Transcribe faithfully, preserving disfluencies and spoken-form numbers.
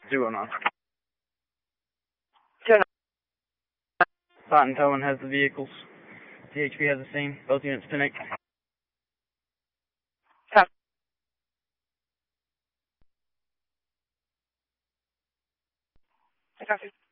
Zero nine. Zero nine. Barton Towing has the vehicles. D H B has the same. Both units ten eight. Copy. Copy.